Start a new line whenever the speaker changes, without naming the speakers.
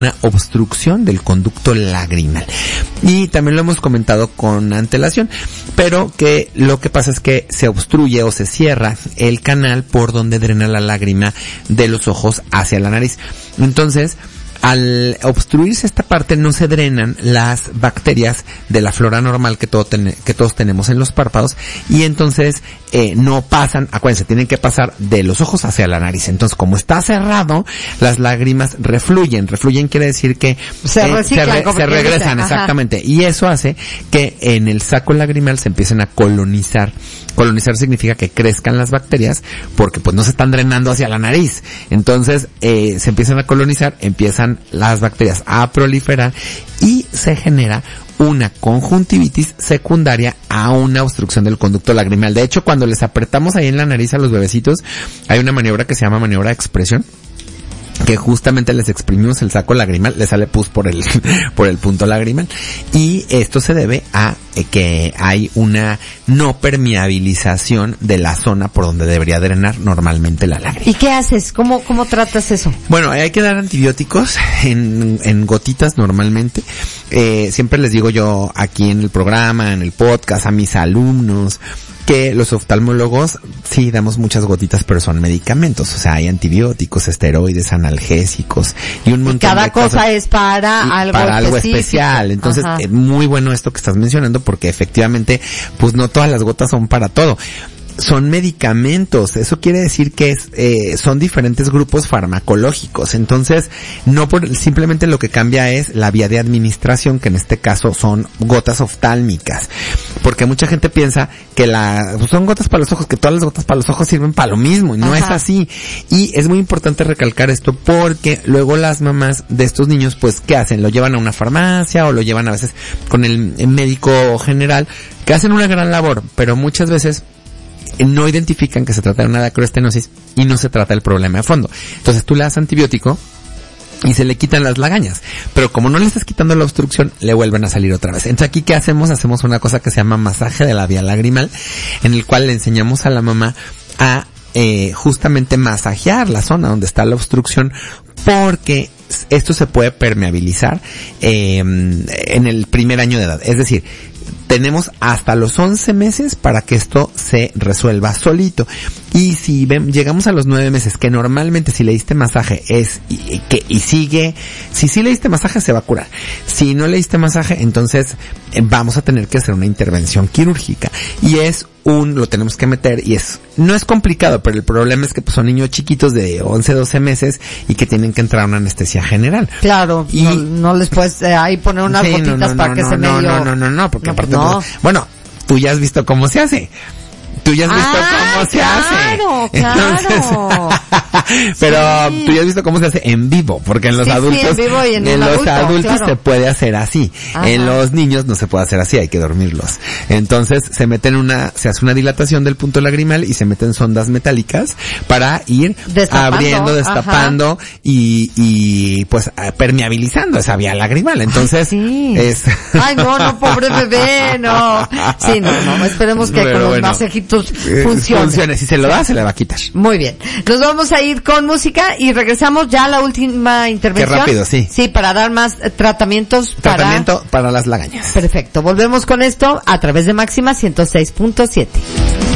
una obstrucción del conducto lagrimal. Y también lo hemos comentado con antelación, pero que lo que pasa es que se obstruye o se cierra el canal por donde drena la lágrima de los ojos hacia la nariz. Entonces, al obstruirse esta parte no se drenan las bacterias de la flora normal que todos tenemos en los párpados, y entonces no pasan, acuérdense, tienen que pasar de los ojos hacia la nariz. Entonces, como está cerrado, las lágrimas refluyen quiere decir que
se
regresan, exactamente, y eso hace que en el saco lagrimal se empiecen a colonizar. Colonizar significa que crezcan las bacterias porque pues no se están drenando hacia la nariz. Entonces se empiezan a colonizar, empiezan las bacterias a proliferar y se genera una conjuntivitis secundaria a una obstrucción del conducto lagrimal. De hecho, cuando les apretamos ahí en la nariz a los bebecitos, hay una maniobra que se llama maniobra de expresión, que justamente les exprimimos el saco lagrimal, les sale pus por el punto lagrimal, y esto se debe a que hay una no permeabilización de la zona por donde debería drenar normalmente la lágrima.
¿Y qué haces? ¿Cómo tratas eso?
Bueno, hay que dar antibióticos en gotitas normalmente. Siempre les digo yo aquí en el programa, en el podcast, a mis alumnos, que los oftalmólogos sí damos muchas gotitas, pero son medicamentos. O sea, hay antibióticos, esteroides, analgésicos y un montón de cosas.
Cada cosa es para algo
especial. Entonces, es muy bueno esto que estás mencionando, porque efectivamente, pues no todas las gotas son para todo. Son medicamentos, eso quiere decir que son diferentes grupos farmacológicos. Entonces, simplemente lo que cambia es la vía de administración, que en este caso son gotas oftálmicas, porque mucha gente piensa que son gotas para los ojos, que todas las gotas para los ojos sirven para lo mismo, y no es así. Y es muy importante recalcar esto, porque luego las mamás de estos niños, pues, ¿qué hacen? Lo llevan a una farmacia o lo llevan a veces con el médico general, que hacen una gran labor, pero muchas veces no identifican que se trata de una dacroestenosis y no se trata del problema de fondo. Entonces tú le das antibiótico y se le quitan las lagañas, pero como no le estás quitando la obstrucción, le vuelven a salir otra vez. Entonces aquí, ¿qué hacemos? Hacemos una cosa que se llama masaje de la vía lagrimal, en el cual le enseñamos a la mamá a justamente masajear la zona donde está la obstrucción, porque esto se puede permeabilizar en el primer año de edad. Es decir, tenemos hasta los 11 meses para que esto se resuelva solito. Y si llegamos a los 9 meses, que normalmente si le diste masaje si sí le diste masaje se va a curar. Si no le diste masaje, entonces vamos a tener que hacer una intervención quirúrgica. Y lo tenemos que meter, y no es complicado, pero el problema es que pues, son niños chiquitos de 11, 12 meses y que tienen que entrar a una anestesia general.
Claro, y no les puedes ahí poner unas gotitas para que se medio...
No, porque aparte... Bueno, tú ya has visto cómo se hace. Tú ya has visto cómo se hace.
Claro.
Pero tú ya has visto cómo se hace en vivo, porque en los adultos,
en vivo y en
los adultos
claro,
se puede hacer así. En los niños no se puede hacer así, hay que dormirlos. Entonces se hace una dilatación del punto lagrimal y se meten sondas metálicas para ir abriendo, destapando y pues permeabilizando esa vía lagrimal. Entonces
Ay, no, pobre bebé, no. Sí, no, esperemos que con los masajitos funcione.
Si se lo da, se le va a quitar.
Muy bien. Nos vamos a ir con música y regresamos ya a la última intervención.
Qué rápido, sí.
Sí, para dar más tratamiento
para las lagañas.
Perfecto. Volvemos con esto a través de Máxima 106.7.